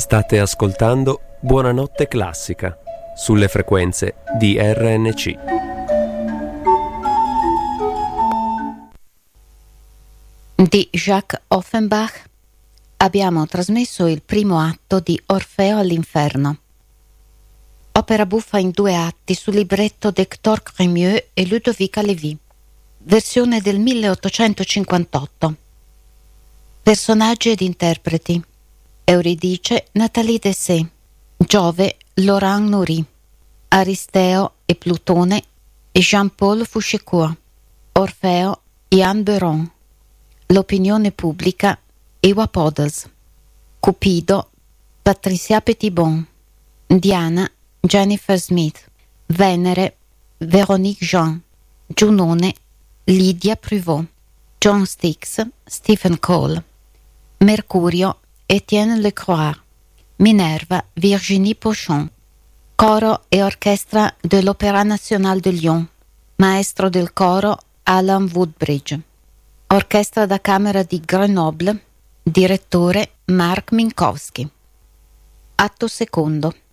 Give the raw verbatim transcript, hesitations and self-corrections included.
State ascoltando Buonanotte Classica sulle frequenze di R N C. Di Jacques Offenbach abbiamo trasmesso il primo atto di Orfeo all'inferno, opera buffa in due atti su libretto d'Hector Crémieux e Ludovica Lévy, versione del milleottocentocinquantotto. Personaggi ed interpreti: Euridice Nathalie Dessay, Giove Laurent Nourry, Aristeo e Plutone e Jean-Paul Fouchécourt, Orfeo Yann Beuron, l'opinione pubblica Ewa Podles, Cupido Patricia Petitbon, Diana Jennifer Smith, Venere Véronique Jean, Giunone Lydia Pruvot, John Styx Stephen Cole, Mercurio Étienne Lecroix, Minerva Virginie Pochon, coro e orchestra dell'Opéra National de Lyon, maestro del coro Alan Woodbridge, orchestra da camera di Grenoble, direttore Marc Minkowski. Atto secondo.